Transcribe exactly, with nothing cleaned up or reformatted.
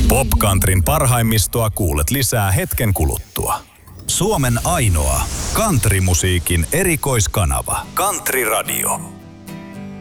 Popcountrin parhaimmistoa kuulet lisää hetken kuluttua. Suomen ainoa countrymusiikin erikoiskanava. Country Radio.